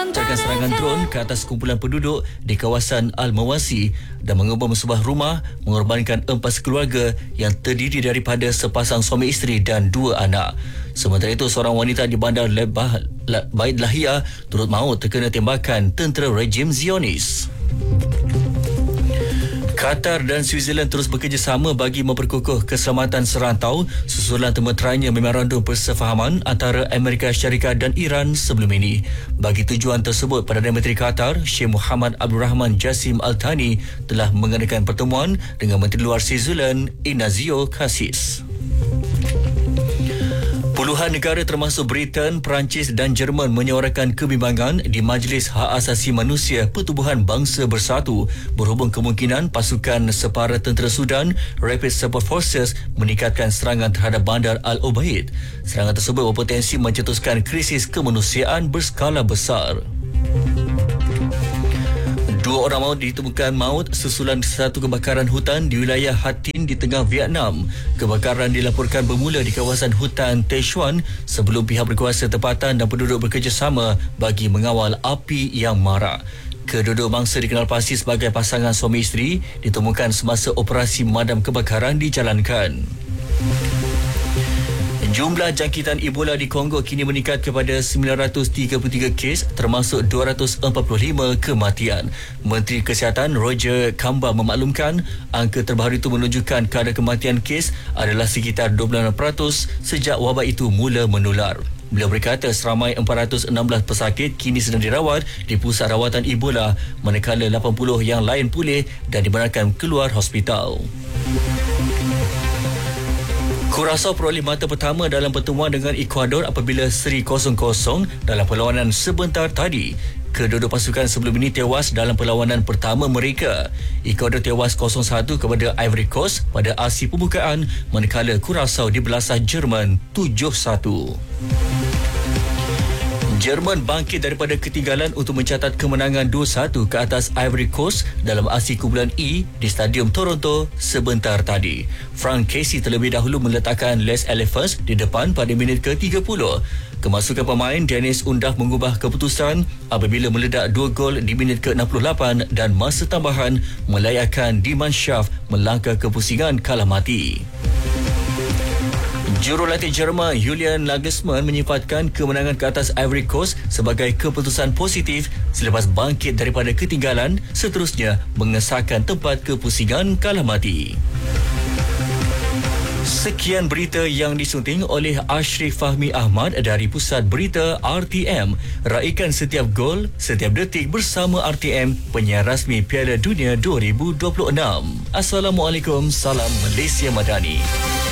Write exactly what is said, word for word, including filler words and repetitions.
melancarkan serangan dron ke atas kumpulan penduduk di kawasan Al-Mawasi dan mengubah sebuah rumah, mengorbankan empat keluarga yang terdiri daripada sepasang suami isteri dan dua anak. Sementara itu, seorang wanita di bandar Lebah, Bait Lahia turut maut terkena tembakan tentera rejim Zionis. Qatar dan Switzerland terus bekerjasama bagi memperkukuh keselamatan serantau susulan temeterainya memorandum persefahaman antara Amerika Syarikat dan Iran sebelum ini. Bagi tujuan tersebut, Perdana Menteri Qatar, Sheikh Mohammed Abdul Rahman Jassim Al Thani telah mengadakan pertemuan dengan Menteri Luar Switzerland, Ignazio Cassis. Puluhan negara termasuk Britain, Perancis dan Jerman menyuarakan kebimbangan di Majlis Hak Asasi Manusia Pertubuhan Bangsa Bersatu berhubung kemungkinan pasukan separa tentera Sudan, Rapid Support Forces, meningkatkan serangan terhadap bandar Al-Ubaid. Serangan tersebut berpotensi mencetuskan krisis kemanusiaan berskala besar. Dua orang maut ditemukan maut susulan satu kebakaran hutan di wilayah Hattin di tengah Vietnam. Kebakaran dilaporkan bermula di kawasan hutan Tay Chuan sebelum pihak berkuasa tempatan dan penduduk bekerjasama bagi mengawal api yang marak. Kedua-dua bangsa dikenal pasti sebagai pasangan suami isteri ditemukan semasa operasi memadam kebakaran dijalankan. Jumlah jangkitan Ebola di Kongo kini meningkat kepada sembilan ratus tiga puluh tiga kes termasuk dua ratus empat puluh lima kematian. Menteri Kesihatan Roger Kamba memaklumkan angka terbaru itu menunjukkan kadar kematian kes adalah sekitar dua puluh enam peratus sejak wabak itu mula menular. Beliau berkata seramai empat ratus enam belas pesakit kini sedang dirawat di pusat rawatan Ebola manakala lapan puluh yang lain pulih dan dibenarkan keluar hospital. Curaçao peroleh mata pertama dalam pertemuan dengan Ecuador apabila seri kosong kosong dalam perlawanan sebentar tadi. Kedua-dua pasukan sebelum ini tewas dalam perlawanan pertama mereka. Ecuador tewas kosong satu kepada Ivory Coast pada aksi pembukaan manakala Curaçao dibelasah Jerman tujuh satu. Jerman bangkit daripada ketinggalan untuk mencatat kemenangan dua satu ke atas Ivory Coast dalam aksi kumpulan E di Stadium Toronto sebentar tadi. Frank Casey terlebih dahulu meletakkan Les Elephants di depan pada minit ke tiga puluh. Kemasukan pemain Dennis Undav mengubah keputusan apabila meledak dua gol di minit ke enam puluh lapan dan masa tambahan melayakkan Die Mannschaft melangkah ke pusingan kalah mati. Jurulatih Jerman Julian Nagelsmann menyifatkan kemenangan ke atas Ivory Coast sebagai keputusan positif selepas bangkit daripada ketinggalan, seterusnya mengesahkan tempat kepusingan kalah mati. Sekian berita yang disunting oleh Ashrif Fahmi Ahmad dari Pusat Berita R T M. Raikan setiap gol, setiap detik bersama R T M, penyiar rasmi Piala Dunia dua ribu dua puluh enam. Assalamualaikum, salam Malaysia Madani.